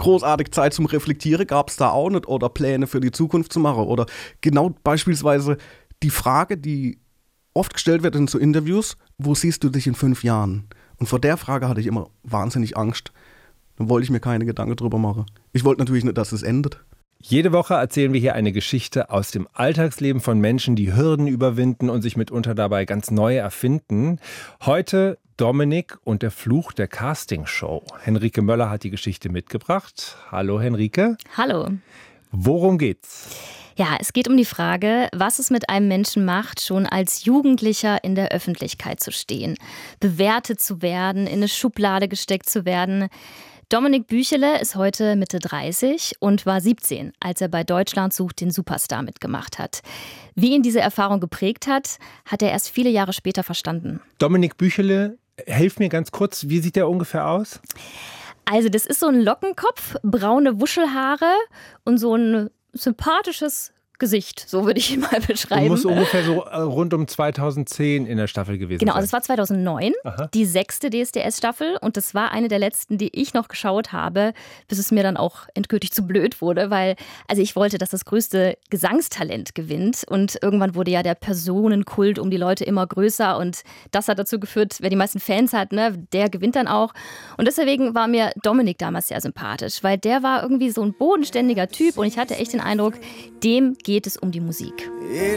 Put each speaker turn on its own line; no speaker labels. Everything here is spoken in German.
großartig Zeit zum Reflektieren gab es da auch nicht oder Pläne für die Zukunft zu machen. Oder genau beispielsweise die Frage, die oft gestellt wird in so Interviews, wo siehst du dich in 5 Jahren? Und vor der Frage hatte ich immer wahnsinnig Angst. Dann wollte ich mir keine Gedanken drüber machen. Ich wollte natürlich nicht, dass es endet.
Jede Woche erzählen wir hier eine Geschichte aus dem Alltagsleben von Menschen, die Hürden überwinden und sich mitunter dabei ganz neu erfinden. Heute Dominik und der Fluch der Castingshow. Henrike Möller hat die Geschichte mitgebracht. Hallo Henrike.
Hallo.
Worum geht's?
Ja, es geht um die Frage, was es mit einem Menschen macht, schon als Jugendlicher in der Öffentlichkeit zu stehen, bewertet zu werden, in eine Schublade gesteckt zu werden. Dominik Büchele ist heute Mitte 30 und war 17, als er bei Deutschland sucht den Superstar mitgemacht hat. Wie ihn diese Erfahrung geprägt hat, hat er erst viele Jahre später verstanden.
Dominik Büchele, helf mir ganz kurz, wie sieht der ungefähr aus?
Also das ist so ein Lockenkopf, braune Wuschelhaare und so ein sympathisches Gesicht, so würde ich ihn mal beschreiben.
Muss ungefähr so rund um 2010 in der Staffel gewesen sein.
Genau, also es war 2009,
Aha.
die 6. DSDS-Staffel und das war eine der letzten, die ich noch geschaut habe, bis es mir dann auch endgültig zu blöd wurde, weil ich wollte, dass das größte Gesangstalent gewinnt und irgendwann wurde ja der Personenkult um die Leute immer größer und das hat dazu geführt, wer die meisten Fans hat, ne, der gewinnt dann auch und deswegen war mir Dominik damals sehr sympathisch, weil der war irgendwie so ein bodenständiger Typ und ich hatte echt den Eindruck, dem geht es um die Musik.